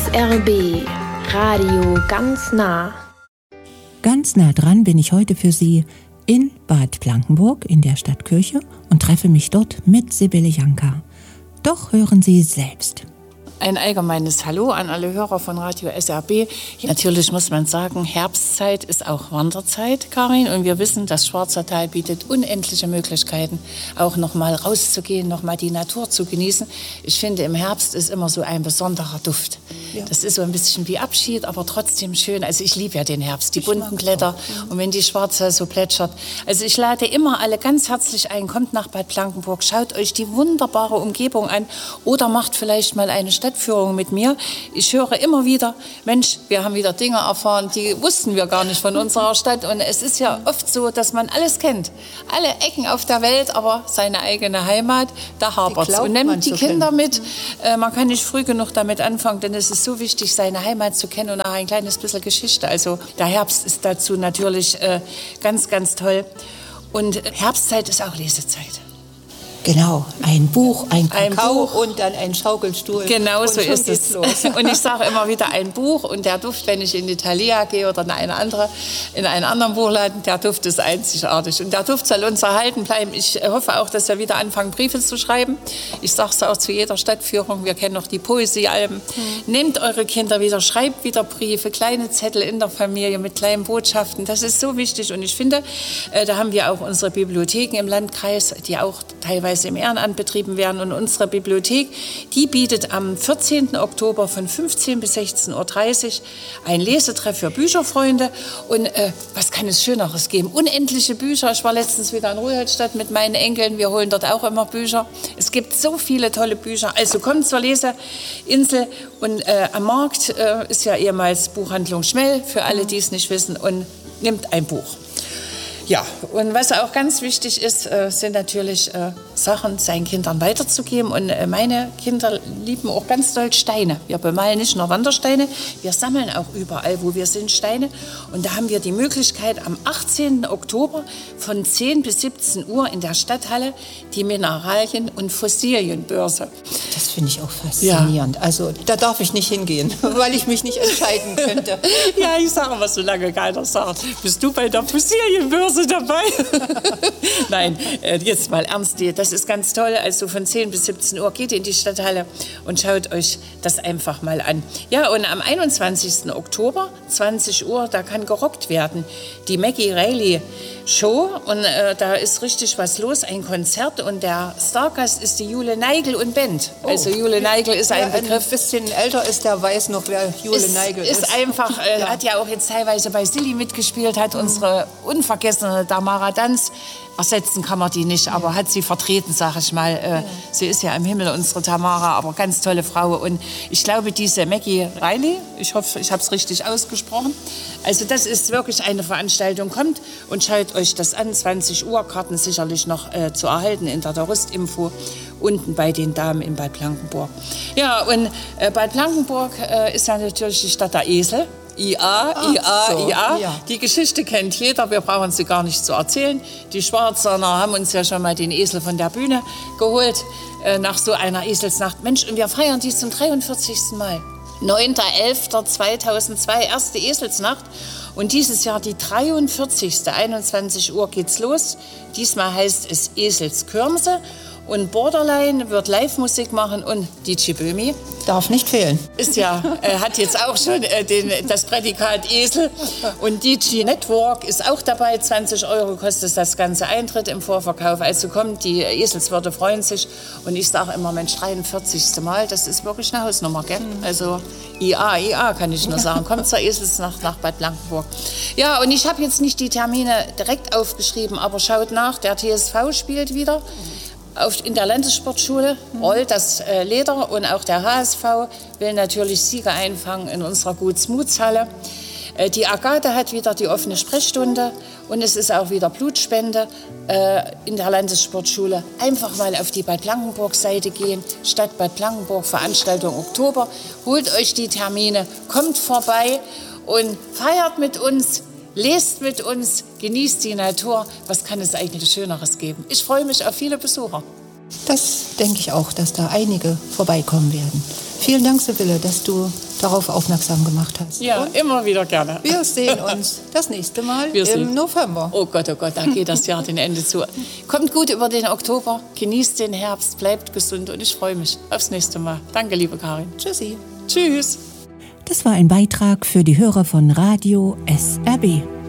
SRB Radio ganz nah. Ganz nah dran bin ich heute für Sie in Bad Blankenburg in der Stadtkirche und treffe mich dort mit Sibylle Janka. Doch hören Sie selbst. Ein allgemeines Hallo an alle Hörer von Radio SRB. Natürlich muss man sagen, Herbstzeit ist auch Wanderzeit, Karin. Und wir wissen, das Schwarzertal bietet unendliche Möglichkeiten, auch noch mal rauszugehen, noch mal die Natur zu genießen. Ich finde, im Herbst ist immer so ein besonderer Duft. Ja. Das ist so ein bisschen wie Abschied, aber trotzdem schön. Also ich liebe ja den Herbst, die bunten Blätter und wenn die Schwarze so plätschert. Also ich lade immer alle ganz herzlich ein, kommt nach Bad Blankenburg, schaut euch die wunderbare Umgebung an oder macht vielleicht mal eine Stadtführung mit mir. Ich höre immer wieder, Mensch, wir haben wieder Dinge erfahren, die wussten wir gar nicht von unserer Stadt. Und es ist ja oft so, dass man alles kennt. Alle Ecken auf der Welt, aber seine eigene Heimat, da hapert es. Und nimmt die Kinder mit. Man kann nicht früh genug damit anfangen, denn es ist so wichtig, seine Heimat zu kennen und auch ein kleines bisschen Geschichte. Also der Herbst ist dazu natürlich ganz, ganz toll. Und Herbstzeit ist auch Lesezeit. Genau, ein Buch, ein Kakao Buch. Und dann ein Schaukelstuhl. Genau so ist es. Los. Und ich sage immer wieder ein Buch und der Duft, wenn ich in die Thalia gehe oder in einen anderen Buchladen, der Duft ist einzigartig. Und der Duft soll uns erhalten bleiben. Ich hoffe auch, dass wir wieder anfangen, Briefe zu schreiben. Ich sage es auch zu jeder Stadtführung. Wir kennen noch die Poesiealben. Nehmt eure Kinder wieder, schreibt wieder Briefe, kleine Zettel in der Familie mit kleinen Botschaften. Das ist so wichtig. Und ich finde, da haben wir auch unsere Bibliotheken im Landkreis, die auch teilweise im Ehrenamt betrieben werden. Und unsere Bibliothek, die bietet am 14. Oktober von 15 bis 16.30 Uhr ein Lesetreff für Bücherfreunde. Und was kann es Schöneres geben? Unendliche Bücher. Ich war letztens wieder in Rudolstadt mit meinen Enkeln. Wir holen dort auch immer Bücher. Es gibt so viele tolle Bücher. Also kommt zur Leseinsel. Und am Markt ist ja ehemals Buchhandlung Schmell, für alle, die es nicht wissen. Und nimmt ein Buch. Ja, und was auch ganz wichtig ist, sind natürlich Sachen seinen Kindern weiterzugeben. Und meine Kinder lieben auch ganz doll Steine. Wir bemalen nicht nur Wandersteine, wir sammeln auch überall, wo wir sind, Steine. Und da haben wir die Möglichkeit, am 18. Oktober von 10 bis 17 Uhr in der Stadthalle die Mineralien- und Fossilienbörse. Das finde ich auch faszinierend. Ja. Also da darf ich nicht hingehen, weil ich mich nicht entscheiden könnte. Ja, ich sage aber, solange keiner sagt, bist du bei der Fossilienbörse dabei? Nein, jetzt mal ernst, das ist ganz toll. Also von 10 bis 17 Uhr geht in die Stadthalle und schaut euch das einfach mal an. Ja, und am 21. Oktober, 20 Uhr, da kann gerockt werden. Die Maggie Reilly Show und da ist richtig was los, ein Konzert und der Stargast ist die Jule Neigel und Band. Oh. Also Jule Neigel ist ein Begriff. Ein bisschen älter ist, der weiß noch, wer Jule Neigel ist. Ist einfach, hat ja auch jetzt teilweise bei Silly mitgespielt, hat unsere unvergessene Tamara Danz, ersetzen kann man die nicht, aber hat sie vertreten, sage ich mal. Sie ist ja im Himmel, unsere Tamara, aber ganz tolle Frau. Und ich glaube, diese Maggie Reilly, ich hoffe, ich habe es richtig ausgesprochen, also das ist wirklich eine Veranstaltung. Kommt und schaut euch das an, 20 Uhr, Karten sicherlich noch zu erhalten in der Touristinfo unten bei den Damen in Bad Blankenburg. Ja, und Bad Blankenburg ist ja natürlich die Stadt der Esel. IA. Die Geschichte kennt jeder, wir brauchen sie gar nicht zu erzählen. Die Schwarzerner haben uns ja schon mal den Esel von der Bühne geholt, nach so einer Eselsnacht. Mensch, und wir feiern die zum 43. Mal. 9.11.2002, erste Eselsnacht. Und dieses Jahr die 43. 21 Uhr geht's los. Diesmal heißt es Eselskirmse. Und Borderline wird Live-Musik machen und DJ Böhmi. Darf nicht fehlen. Ist ja, hat jetzt auch schon das Prädikat Esel. Und DJ Network ist auch dabei. 20 € kostet das ganze Eintritt im Vorverkauf. Also kommt, die Eselswirte freuen sich. Und ich sage immer, Mensch, 43. Mal, das ist wirklich eine Hausnummer, gell? Also IA kann ich nur sagen. Kommt zur Eselsnacht nach Bad Blankenburg. Ja, und ich habe jetzt nicht die Termine direkt aufgeschrieben, aber schaut nach, der TSV spielt wieder. In der Landessportschule rollt das Leder und auch der HSV will natürlich Sieger einfangen in unserer Gutsmutshalle. Die Agathe hat wieder die offene Sprechstunde und es ist auch wieder Blutspende in der Landessportschule. Einfach mal auf die Bad Blankenburg-Seite gehen, Stadt Bad Blankenburg, Veranstaltung Oktober. Holt euch die Termine, kommt vorbei und feiert mit uns. Lest mit uns, genießt die Natur. Was kann es eigentlich Schöneres geben? Ich freue mich auf viele Besucher. Das denke ich auch, dass da einige vorbeikommen werden. Vielen Dank, Sibylle, dass du darauf aufmerksam gemacht hast. Ja, Und immer wieder gerne. wir sehen uns das nächste Mal Wir sehen. im November. Oh Gott, da geht das Jahr den Ende zu. Kommt gut über den Oktober, genießt den Herbst, bleibt gesund und ich freue mich aufs nächste Mal. Danke, liebe Karin. Tschüssi. Tschüss. Das war ein Beitrag für die Hörer von Radio SRB.